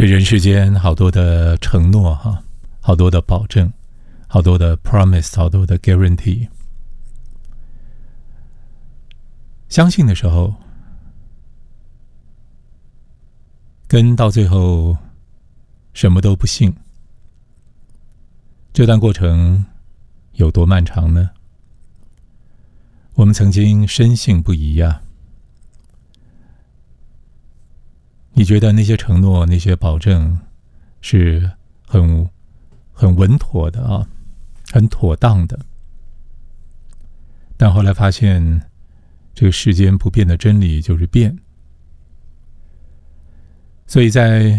这人世间好多的承诺哈，好多的保证，好多的 promise， 好多的 guarantee。相信的时候，跟到最后什么都不信，这段过程有多漫长呢？我们曾经深信不疑啊。你觉得那些承诺、那些保证是很稳妥的啊，很妥当的。但后来发现，这个世间不变的真理就是变。所以在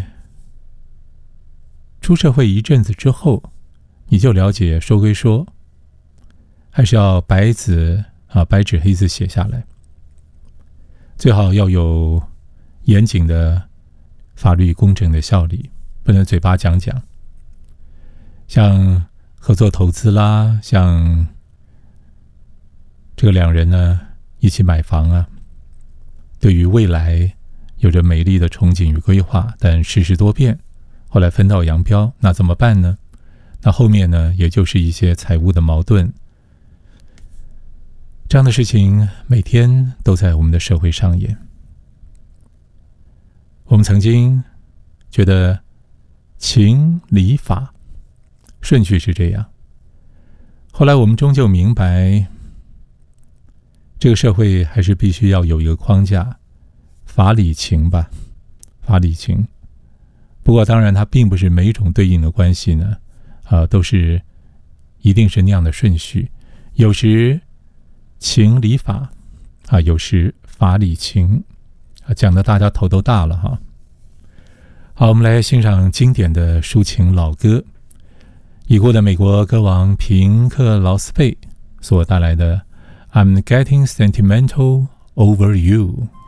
出社会一阵子之后，你就了解说归说，还是要白纸黑字写下来，最好要有严谨的法律公正的效力，不能嘴巴讲讲。像合作投资啦，像这个两人呢一起买房啊，对于未来有着美丽的憧憬与规划，但世事多变，后来分道扬镳，那怎么办呢？那后面呢，也就是一些财务的矛盾。这样的事情每天都在我们的社会上演。我们曾经觉得情理法顺序是这样，后来我们终究明白，这个社会还是必须要有一个框架，法理情吧，法理情。不过当然它并不是每一种对应的关系呢，都是一定是那样的顺序，有时情理法有时法理情，讲得大家头都大了哈。好，我们来欣赏经典的抒情老歌，已故的美国歌王平克劳斯贝所带来的 I'm Getting Sentimental Over You。